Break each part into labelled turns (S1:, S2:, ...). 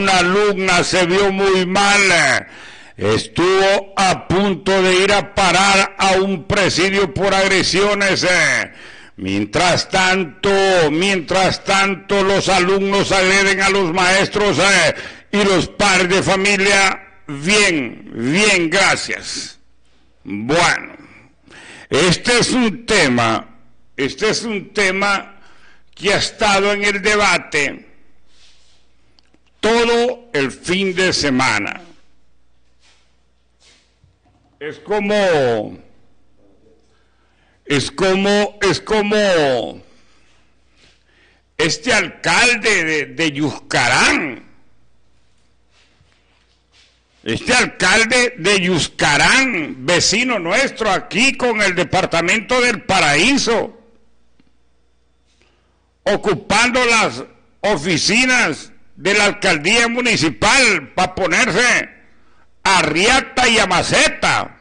S1: una alumna se vio muy mal. Estuvo a punto de ir a parar a un presidio por agresiones. Mientras tanto, los alumnos agreden a los maestros y los padres de familia. Bien, gracias. Bueno, este es un tema que ha estado en el debate todo el fin de semana. Es como este alcalde de Yuscarán. Este alcalde de Yuscarán, vecino nuestro aquí con el departamento del Paraíso, ocupando las oficinas de la alcaldía municipal para ponerse a riata y a maceta.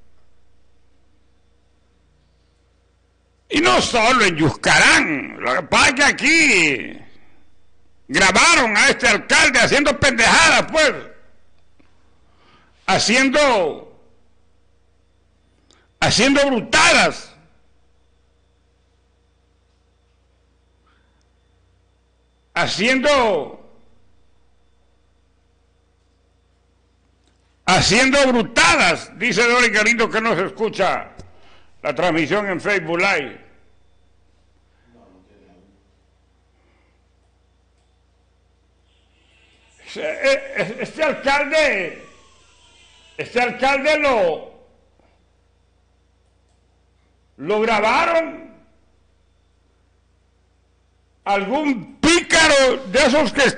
S1: Y no solo en Yuscarán, lo que pasa es que aquí grabaron a este alcalde haciendo pendejadas, pues. Haciendo brutadas. Haciendo brutadas, dice Dori Galindo que no se escucha la transmisión en Facebook Live. Este alcalde lo grabaron. Algún pícaro de esos que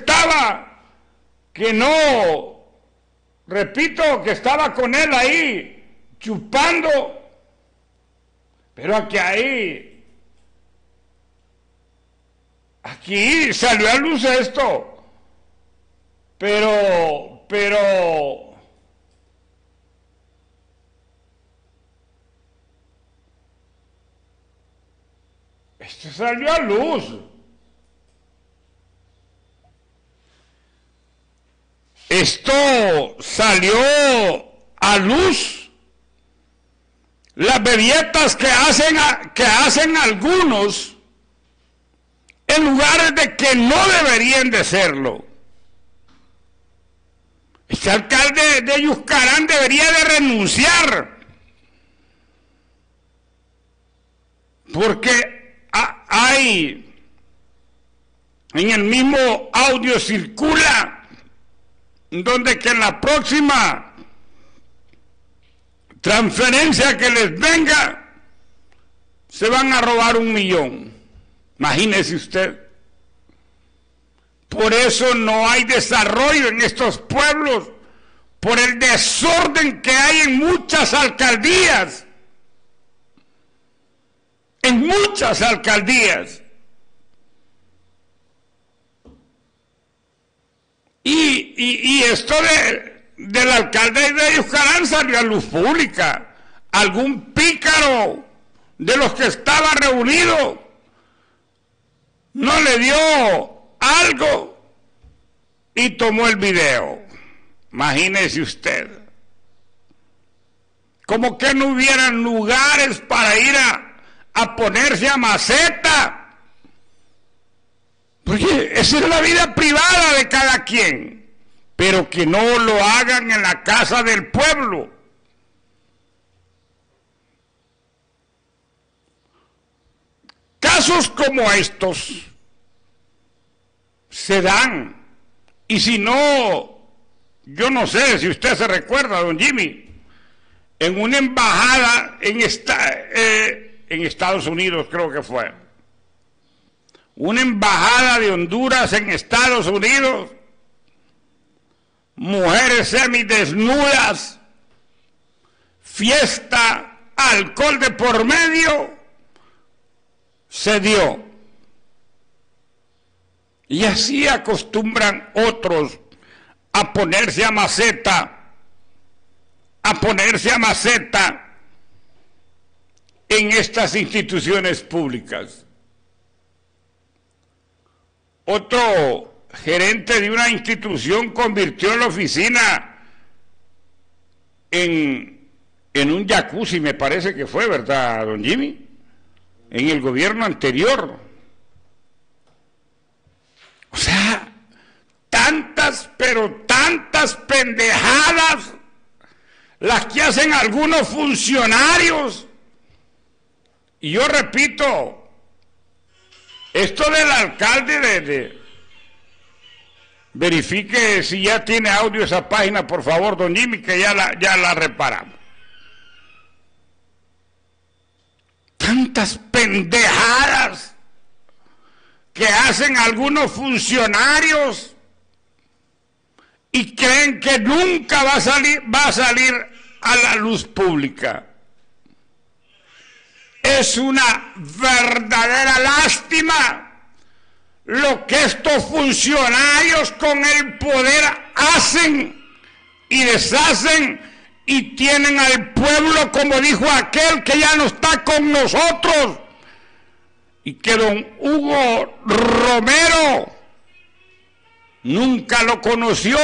S1: estaba con él ahí, chupando. Pero aquí salió a luz esto. Pero esto salió a luz. Esto salió a luz. Las bebietas que hacen algunos en lugares de que no deberían de serlo. Este alcalde de Yuscarán debería de renunciar, porque hay, en el mismo audio circula, donde que en la próxima transferencia que les venga, se van a robar 1 millón. Imagínese usted. Por eso no hay desarrollo en estos pueblos, por el desorden que hay en muchas alcaldías. En muchas alcaldías. Y esto del alcalde de Yuscarán salió a luz pública. Algún pícaro de los que estaba reunido no le dio algo y tomó el video. Imagínese usted. Como que no hubieran lugares para ir a ponerse a maceta. Porque esa es la vida privada de cada quien. Pero que no lo hagan en la casa del pueblo. Casos como estos se dan, y si no, yo no sé si usted se recuerda, don Jimmy, en una embajada en Estados Unidos, creo que fue, una embajada de Honduras en Estados Unidos, mujeres semidesnudas, fiesta, alcohol de por medio, se dio. Y así acostumbran otros a ponerse a maceta en estas instituciones públicas. Otro gerente de una institución convirtió la oficina en un jacuzzi, me parece que fue, ¿verdad, don Jimmy? En el gobierno anterior. O sea, tantas, pero tantas pendejadas las que hacen algunos funcionarios. Y yo repito, esto del alcalde verifique si ya tiene audio esa página, por favor, don Jimmy, que ya la reparamos. Tantas pendejadas que hacen algunos funcionarios y creen que nunca va a salir a la luz pública. Es una verdadera lástima lo que estos funcionarios con el poder hacen y deshacen y tienen al pueblo, como dijo aquel que ya no está con nosotros, y que don Hugo Romero nunca lo conoció.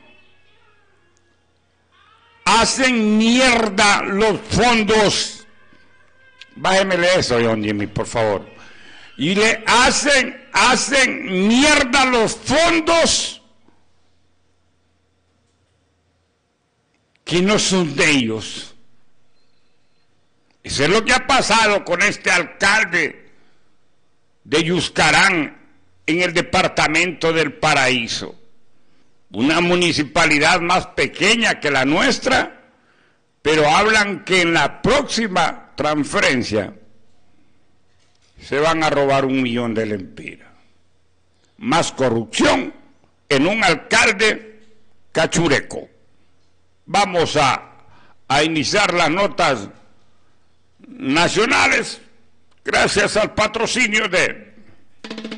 S1: Hacen mierda los fondos. Bájemele eso, don Jimmy, por favor. Y le hacen mierda los fondos que no son de ellos. Eso es lo que ha pasado con este alcalde de Yuscarán en el departamento del Paraíso. Una municipalidad más pequeña que la nuestra, pero hablan que en la próxima transferencia se van a robar 1 millón de lempiras. Más corrupción en un alcalde cachureco. Vamos a iniciar las notas nacionales gracias al patrocinio de